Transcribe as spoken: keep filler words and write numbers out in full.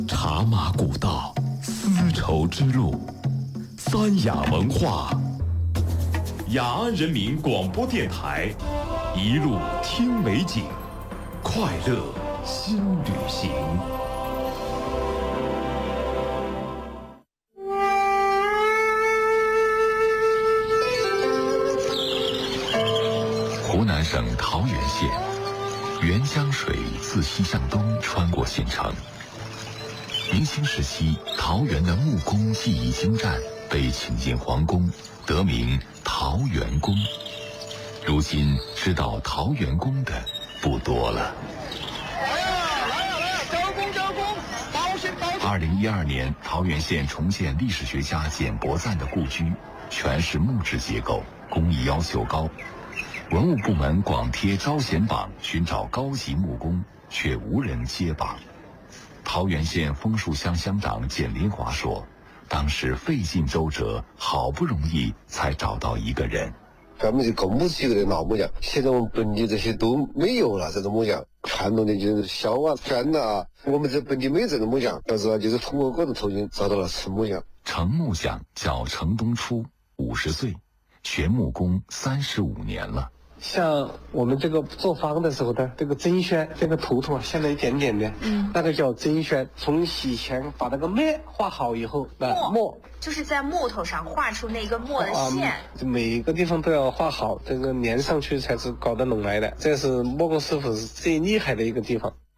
茶马古道，丝绸之路，三雅文化。雅安人民广播电台，一路听美景，快乐新旅行。湖南省桃源县，沅江水自西向东穿过县城。明清时期，桃源的木工技艺精湛，被请进皇宫，得名桃源宫。如今知道桃源宫的不多了。 来呀来呀来呀！招工招工，保险保险。 二零一二年，桃源县重建历史学家简伯赞的故居，全是木质结构，工艺要求高。文物部门广贴招贤榜，寻找高级木工，却无人接榜。桃源县枫树乡乡长简林华说，当时费尽周折，好不容易才找到一个人。 专门是搞木质的老木匠，现在我们本地这些都没有了，这种木匠传统的就是削啊、钻啊，我们这本地没有这种木匠，但是就是通过各种途径找到了程木匠。 程木匠叫程东初，五十岁，学木工三十五年了。 像我们这个做方的时候的这个针宣，这个图图现在一点点的，嗯，那个叫针宣。从洗前把那个墨画好以后，那墨就是在木头上画出那个墨的线，啊、 每个地方都要画好，这个粘上去才是搞得拢来的。这是木工师傅是最厉害的一个地方。